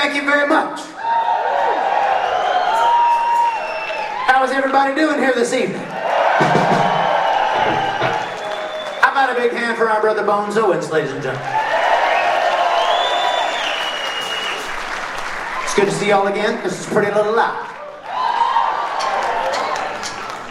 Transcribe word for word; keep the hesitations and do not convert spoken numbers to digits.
thank you very much. How is everybody doing here this evening? How about a big hand for our brother Bones Owens, ladies and gentlemen? It's good to see y'all again. This is Pretty Little Lie.